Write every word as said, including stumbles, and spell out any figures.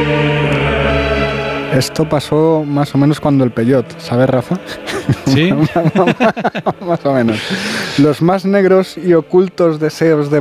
Esto pasó más o menos cuando el Peyot, ¿sabes, Rafa? ¿Sí? Más o menos. Los más negros y ocultos deseos de